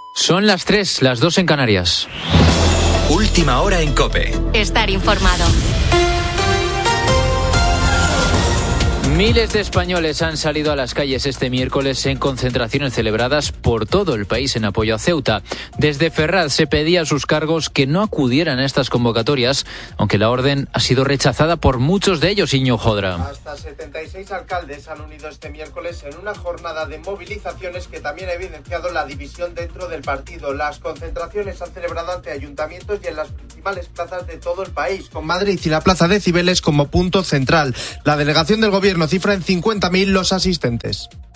Son las 3, las 2 en Canarias. Última hora en COPE. Estar informado. Miles de españoles han salido a las calles este miércoles en concentraciones celebradas por todo el país en apoyo a Ceuta. Desde Ferraz se pedía a sus cargos que no acudieran a estas convocatorias, aunque la orden ha sido rechazada por muchos de ellos, Iñigo Jodra. Hasta 76 alcaldes han unido este miércoles en una jornada de movilizaciones que también ha evidenciado la división dentro del partido. Las concentraciones se han celebrado ante ayuntamientos y en las principales plazas de todo el país, con Madrid y la Plaza de Cibeles como punto central. La delegación del gobierno cifra en 50.000 los asistentes.